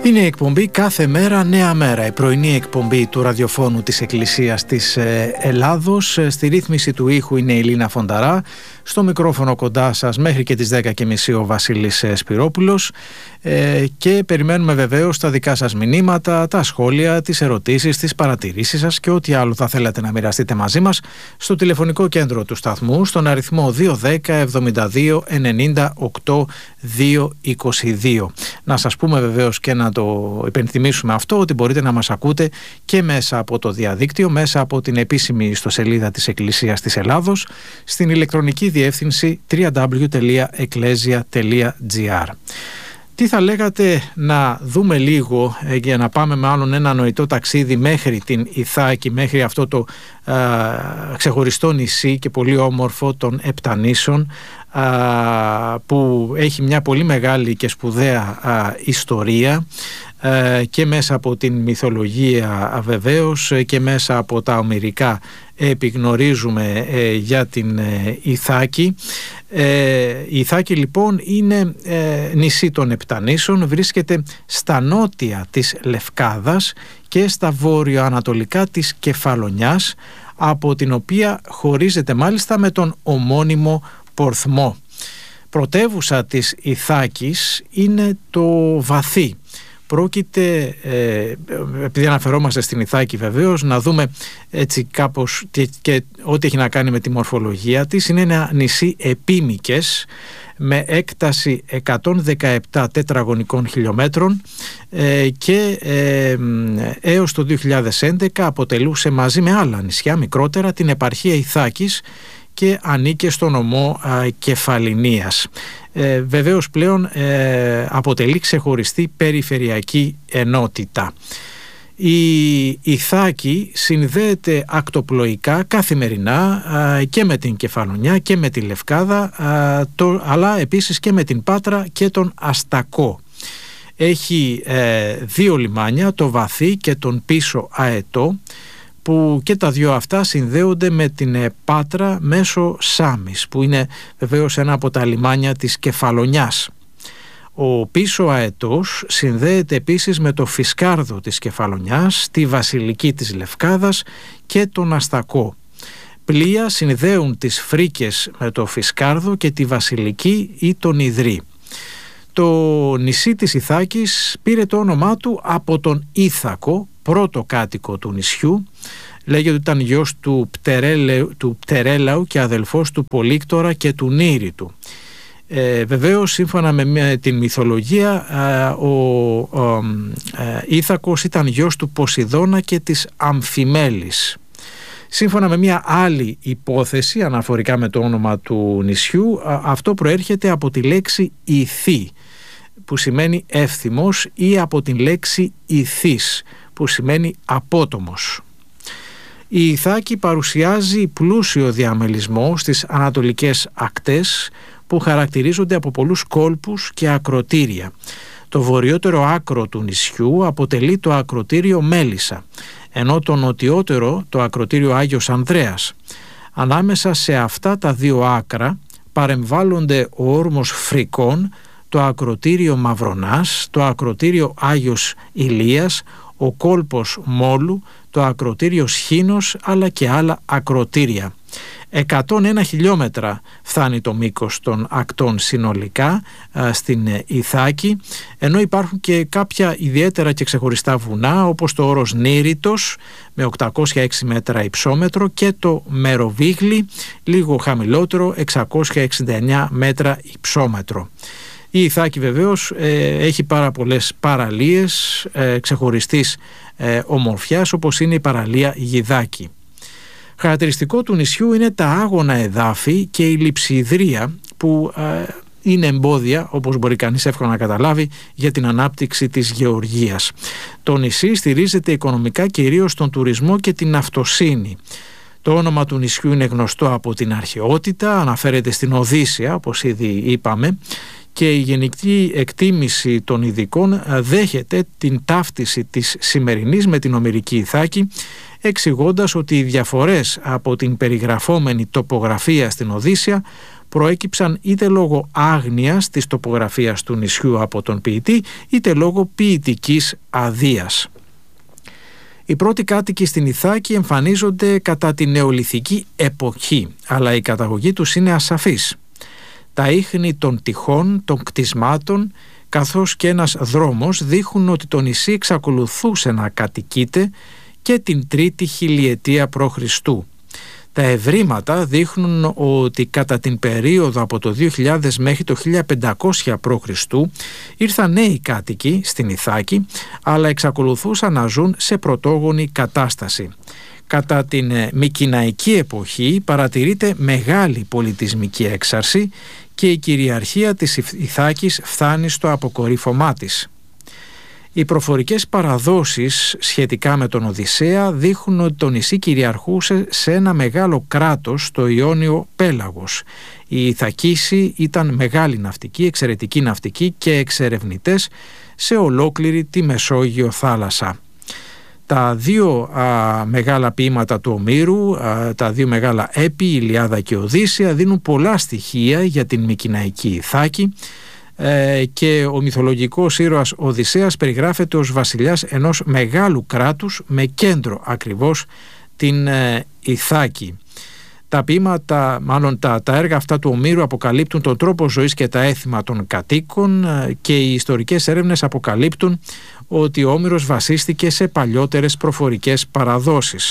Είναι η εκπομπή «Κάθε μέρα νέα μέρα», η πρωινή εκπομπή του ραδιοφώνου της Εκκλησίας της Ελλάδος. Στη ρύθμιση του ήχου είναι η Λίνα Φονταρά. Στο μικρόφωνο κοντά σας μέχρι και τις 10:30 ο Βασίλης Σπυρόπουλος. Και περιμένουμε βεβαίως τα δικά σας μηνύματα, τα σχόλια, τις ερωτήσεις, τις παρατηρήσεις σας και ό,τι άλλο θα θέλατε να μοιραστείτε μαζί μας στο τηλεφωνικό κέντρο του σταθμού, στον αριθμό 210 72 98 222. Να σας πούμε βεβαίως και να το υπενθυμίσουμε αυτό, ότι μπορείτε να μας ακούτε και μέσα από το διαδίκτυο, μέσα από την επίσημη ιστοσελίδα της Εκκλησίας της Ελλάδος, στην ηλεκτρονική διεύθυνση www.ecclesia.gr. Τι θα λέγατε να δούμε λίγο, για να πάμε με άλλον ένα νοητό ταξίδι μέχρι την Ιθάκη, μέχρι αυτό το ξεχωριστό νησί και πολύ όμορφο των Επτανήσων, που έχει μια πολύ μεγάλη και σπουδαία ιστορία και μέσα από την μυθολογία βεβαίως και μέσα από τα ομηρικά επιγνωρίζουμε για την Ιθάκη. Η Ιθάκη λοιπόν είναι νησί των Επτανήσων, βρίσκεται στα νότια της Λευκάδας και στα βόρειο-ανατολικά της Κεφαλονιάς, από την οποία χωρίζεται μάλιστα με τον ομώνυμο Πορθμό. Πρωτεύουσα της Ιθάκης είναι το Βαθύ. Πρόκειται, επειδή αναφερόμαστε στην Ιθάκη βεβαίως, να δούμε έτσι κάπως και ό,τι έχει να κάνει με τη μορφολογία της. Είναι ένα νησί επίμικες με έκταση 117 τετραγωνικών χιλιόμετρων και έως το 2011 αποτελούσε μαζί με άλλα νησιά μικρότερα την επαρχία Ιθάκης και ανήκε στο νομό Κεφαλινίας. Βεβαίως πλέον αποτελεί ξεχωριστή περιφερειακή ενότητα. Η Ιθάκη συνδέεται ακτοπλοϊκά καθημερινά και με την Κεφαλονιά και με τη Λευκάδα, αλλά επίσης και με την Πάτρα και τον Αστακό. Έχει δύο λιμάνια, το Βαθύ και τον Πίσω Αετό, που και τα δύο αυτά συνδέονται με την Πάτρα μέσω Σάμης, που είναι βεβαίως ένα από τα λιμάνια της Κεφαλονιάς. Ο Πίσω Αετός συνδέεται επίσης με το Φυσκάρδο της Κεφαλονιάς, τη Βασιλική της Λευκάδας και τον Αστακό. Πλοία συνδέουν τις Φρίκες με το Φυσκάρδο και τη Βασιλική ή τον Ιδρύ. Το νησί της Ιθάκης πήρε το όνομά του από τον Ήθακο, πρώτο κάτοικο του νησιού. Λέγεται ότι ήταν γιος του Πτερέλαου και αδελφός του Πολύκτορα και του Νήρητου. Βεβαίως, σύμφωνα με την μυθολογία, ο Ήθακος ήταν γιος του Ποσειδώνα και της Αμφιμέλης. Σύμφωνα με μια άλλη υπόθεση αναφορικά με το όνομα του νησιού, αυτό προέρχεται από τη λέξη Ιθή, που σημαίνει εύθυμος, ή από την λέξη Ιθής, που σημαίνει απότομος. Η Ιθάκη παρουσιάζει πλούσιο διαμελισμό στις ανατολικές ακτές, που χαρακτηρίζονται από πολλούς κόλπους και ακροτήρια. Το βορειότερο άκρο του νησιού αποτελεί το ακροτήριο Μέλισσα, ενώ το νοτιότερο το ακροτήριο Άγιος Ανδρέας. Ανάμεσα σε αυτά τα δύο άκρα παρεμβάλλονται ο όρμος Φρικών, το ακροτήριο Μαυρονάς, το ακροτήριο Άγιος Ηλίας, ο κόλπος Μόλου, το ακροτήριο Σχήνος, αλλά και άλλα ακροτήρια. 101 χιλιόμετρα φτάνει το μήκος των ακτών συνολικά στην Ιθάκη, ενώ υπάρχουν και κάποια ιδιαίτερα και ξεχωριστά βουνά, όπως το όρος Νήρητος με 806 μέτρα υψόμετρο και το Μεροβίγλι, λίγο χαμηλότερο, 669 μέτρα υψόμετρο. Η Ιθάκη βεβαίως έχει πάρα πολλές παραλίες ξεχωριστής ομορφιάς, όπως είναι η παραλία Γιδάκη. Χαρακτηριστικό του νησιού είναι τα άγωνα εδάφη και η λειψιδρία, που είναι εμπόδια, όπως μπορεί κανείς εύκολα να καταλάβει, για την ανάπτυξη της γεωργίας. Το νησί στηρίζεται οικονομικά κυρίως στον τουρισμό και την αυτοσύνη. Το όνομα του νησιού είναι γνωστό από την αρχαιότητα, αναφέρεται στην Οδύσσεια, όπως ήδη είπαμε, και η γενική εκτίμηση των ειδικών δέχεται την ταύτιση της σημερινής με την ομηρική Ιθάκη, εξηγώντας ότι οι διαφορές από την περιγραφόμενη τοπογραφία στην Οδύσσεια προέκυψαν είτε λόγω άγνοιας της τοπογραφίας του νησιού από τον ποιητή, είτε λόγω ποιητικής αδείας. Οι πρώτοι κάτοικοι στην Ιθάκη εμφανίζονται κατά τη νεολιθική εποχή, αλλά η καταγωγή τους είναι ασαφής. Τα ίχνη των τυχών, των κτισμάτων, καθώς και ένας δρόμος δείχνουν ότι το νησί εξακολουθούσε να κατοικείται και την 3η χιλιετία π.Χ. Τα ευρήματα δείχνουν ότι κατά την περίοδο από το 2000 μέχρι το 1500 π.Χ. ήρθαν νέοι κάτοικοι στην Ιθάκη, αλλά εξακολουθούσαν να ζουν σε πρωτόγονη κατάσταση. Κατά την Μικηναϊκή εποχή παρατηρείται μεγάλη πολιτισμική έξαρση και η κυριαρχία της Ιθάκης φτάνει στο αποκορύφωμά της. Οι προφορικές παραδόσεις σχετικά με τον Οδυσσέα δείχνουν ότι το νησί κυριαρχούσε σε ένα μεγάλο κράτος, στο Ιόνιο Πέλαγος. Οι Ιθακήσοι ήταν μεγάλοι ναυτικοί, εξαιρετικοί ναυτικοί και εξερευνητές σε ολόκληρη τη Μεσόγειο θάλασσα. Τα δύο μεγάλα ποίηματα του Ομήρου, τα δύο μεγάλα έπι, η Ιλιάδα και Οδύσσεια, δίνουν πολλά στοιχεία για την Μικηναϊκή Ιθάκη, και ο μυθολογικός ήρωας Οδυσσέας περιγράφεται ως βασιλιάς ενός μεγάλου κράτους με κέντρο ακριβώς την Ιθάκη. Τα ποίηματα, μάλλον τα έργα αυτά του Ομήρου αποκαλύπτουν τον τρόπο ζωής και τα έθιμα των κατοίκων, και οι ιστορικές έρευνες αποκαλύπτουν ότι ο Όμηρος βασίστηκε σε παλιότερες προφορικές παραδόσεις.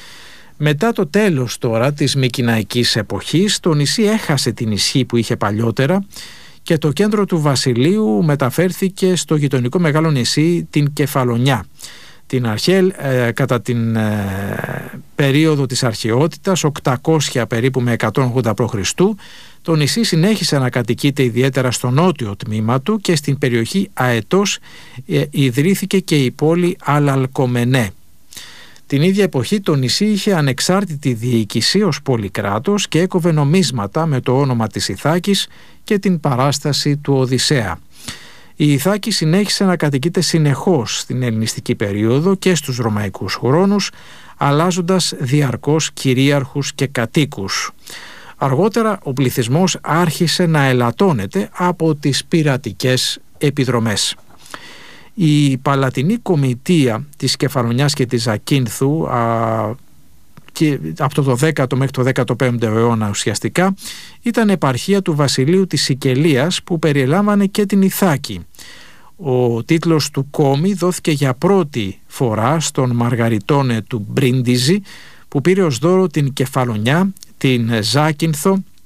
Μετά το τέλος τώρα της Μικηναϊκής εποχής, το νησί έχασε την ισχύ που είχε παλιότερα και το κέντρο του βασιλείου μεταφέρθηκε στο γειτονικό μεγάλο νησί, την Κεφαλονιά. Την αρχαία, κατά την περίοδο της αρχαιότητας, 800 περίπου με 180 π.Χ., το νησί συνέχισε να κατοικείται ιδιαίτερα στο νότιο τμήμα του και στην περιοχή Αετός ιδρύθηκε και η πόλη Αλαλκομενέ. Την ίδια εποχή το νησί είχε ανεξάρτητη διοίκηση ως πολυκράτος και έκοβε νομίσματα με το όνομα της Ιθάκης και την παράσταση του Οδυσσέα. Η Ιθάκη συνέχισε να κατοικείται συνεχώς στην ελληνιστική περίοδο και στους ρωμαϊκούς χρόνους, αλλάζοντας διαρκώς κυρίαρχους και κατοίκους. Αργότερα ο πληθυσμός άρχισε να ελαττώνεται από τις πειρατικές επιδρομές. Η Παλατινή Κομιτεία της Κεφαλονιάς και της Ζακίνθου, και από το 10ο μέχρι το 15ο αιώνα ουσιαστικά, ήταν επαρχία του βασιλείου της Σικελίας που περιελάμβανε και την Ιθάκη. Ο τίτλος του κόμι δόθηκε για πρώτη φορά στον Μαργαριτώνε του Μπρίντιζη, που πήρε ως δώρο την Κεφαλονιά, την Ζάκυνθο